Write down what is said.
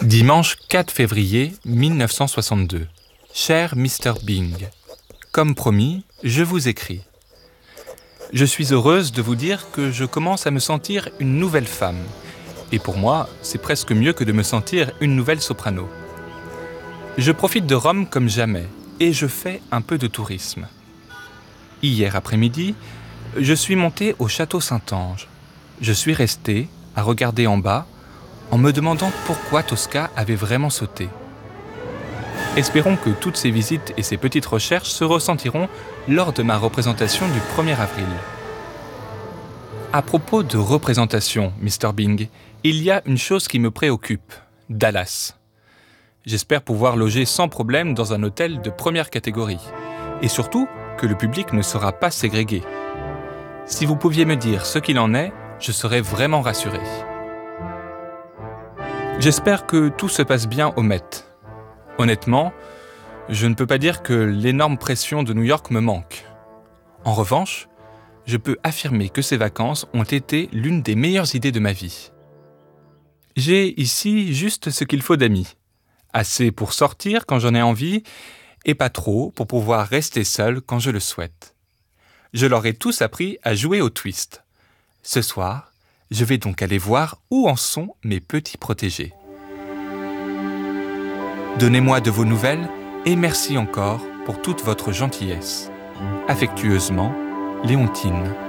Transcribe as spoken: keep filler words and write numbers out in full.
Dimanche quatre février mille neuf cent soixante-deux. Cher mister Bing, comme promis, je vous écris. Je suis heureuse de vous dire que je commence à me sentir une nouvelle femme. Et pour moi, c'est presque mieux que de me sentir une nouvelle soprano. Je profite de Rome comme jamais et je fais un peu de tourisme. Hier après-midi, je suis monté au château Saint-Ange. Je suis resté à regarder en bas en me demandant pourquoi Tosca avait vraiment sauté. Espérons que toutes ces visites et ces petites recherches se ressentiront lors de ma représentation du premier avril. À propos de représentation, mister Bing, il y a une chose qui me préoccupe, Dallas. J'espère pouvoir loger sans problème dans un hôtel de première catégorie. Et surtout, que le public ne sera pas ségrégué. Si vous pouviez me dire ce qu'il en est, je serais vraiment rassuré. J'espère que tout se passe bien au Met. Honnêtement, je ne peux pas dire que l'énorme pression de New York me manque. En revanche, je peux affirmer que ces vacances ont été l'une des meilleures idées de ma vie. J'ai ici juste ce qu'il faut d'amis. Assez pour sortir quand j'en ai envie et pas trop pour pouvoir rester seul quand je le souhaite. Je leur ai tous appris à jouer au twist. Ce soir, je vais donc aller voir où en sont mes petits protégés. Donnez-moi de vos nouvelles et merci encore pour toute votre gentillesse. Affectueusement, Léontine.